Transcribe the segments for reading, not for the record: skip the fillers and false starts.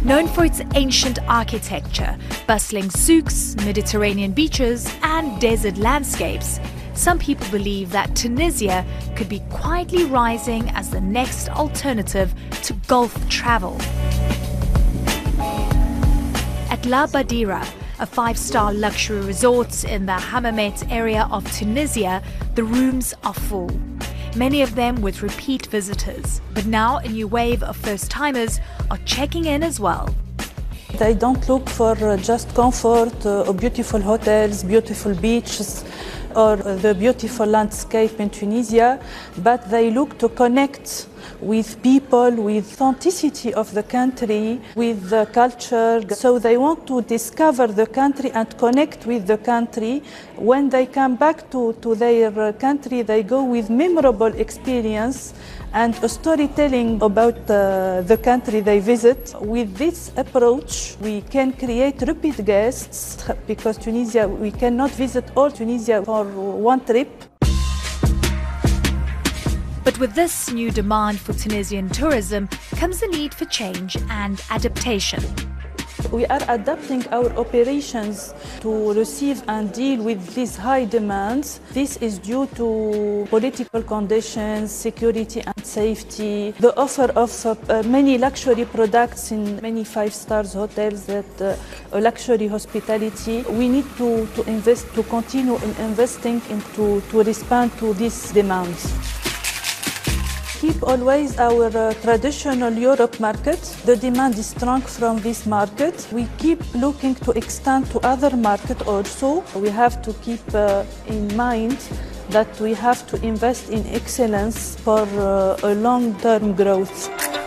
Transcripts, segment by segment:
Known for its ancient architecture, bustling souks, Mediterranean beaches, and desert landscapes, some people believe that Tunisia could be quietly rising as the next alternative to Gulf travel. At La Badira, a five-star luxury resort in the Hammamet area of Tunisia, the rooms are full. Many of them with repeat visitors. But now a new wave of first-timers are checking in as well. They don't look for just comfort or beautiful hotels, beautiful beaches, or the beautiful landscape in Tunisia, but they look to connect with people, with authenticity of the country, with the culture. So they want to discover the country and connect with the country. When they come back to their country, they go with memorable experience and a storytelling about the country they visit. With this approach, we can create repeat guests because Tunisia, we cannot visit all Tunisia for one trip. But with this new demand for Tunisian tourism comes the need for change and adaptation. We are adapting our operations to receive and deal with these high demands. This is due to political conditions, security and safety, the offer of many luxury products in many five-star hotels, that luxury hospitality. We need to invest, to continue investing to respond to these demands. Keep always our traditional Europe market. The demand is strong from this market. We keep looking to extend to other markets also. We have to keep in mind that we have to invest in excellence for a long-term growth.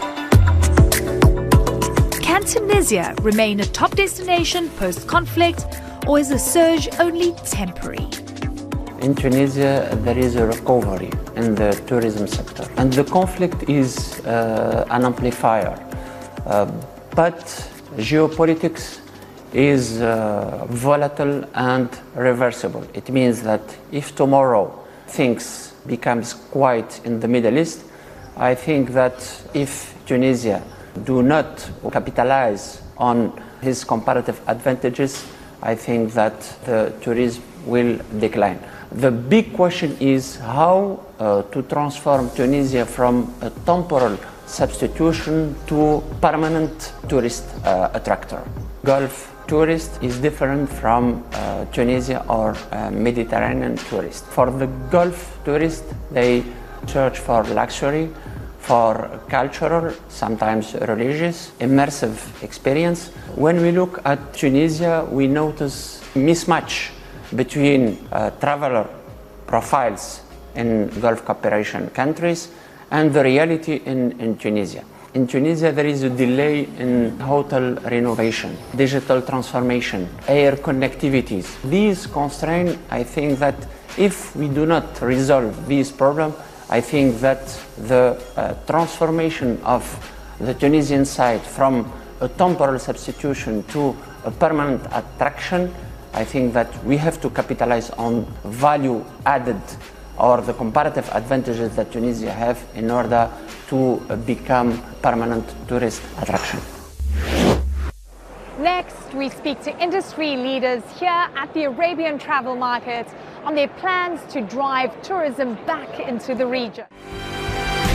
Can Tunisia remain a top destination post-conflict, or is the surge only temporary? In Tunisia, there is a recovery in the tourism sector, and the conflict is an amplifier. But geopolitics is volatile and reversible. It means that if tomorrow things becomes quiet in the Middle East, I think that if Tunisia do not capitalize on his comparative advantages, I think that the tourism will decline. The big question is how to transform Tunisia from a temporal substitution to permanent tourist attractor. Gulf tourist is different from Tunisia or Mediterranean tourist. For the Gulf tourist, they search for luxury, for cultural, sometimes religious, immersive experience. When we look at Tunisia, we notice mismatch between traveler profiles in Gulf cooperation countries and the reality in Tunisia. In Tunisia, there is a delay in hotel renovation, digital transformation, air connectivities. These constraints, I think that if we do not resolve these problems, I think that the transformation of the Tunisian side from a temporal substitution to a permanent attraction, I think that we have to capitalize on value added or the comparative advantages that Tunisia have in order to become permanent tourist attraction. Next, we speak to industry leaders here at the Arabian travel market on their plans to drive tourism back into the region.